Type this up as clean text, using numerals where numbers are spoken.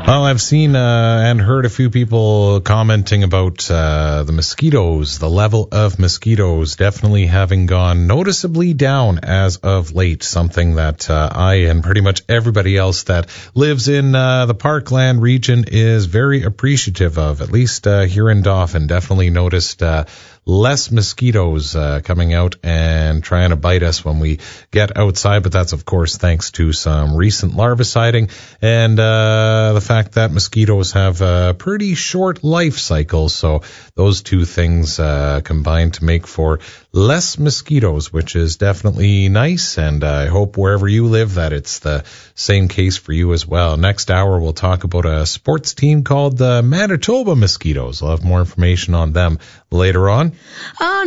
Well, I've seen and heard a few people commenting about the mosquitoes, the level of mosquitoes definitely having gone noticeably down as of late, something that I and pretty much everybody else that lives in the Parkland region is very appreciative of. At least here in Dauphin, definitely noticed less mosquitoes coming out and trying to bite us when we get outside, but that's of course thanks to some recent larviciding and the fact that mosquitoes have a pretty short life cycle, so those two things combine to make for less mosquitoes, which is definitely nice, and I hope wherever you live that it's the same case for you as well. Next hour we'll talk about a sports team called the Manitoba Mosquitoes. I'll have more information on them later on.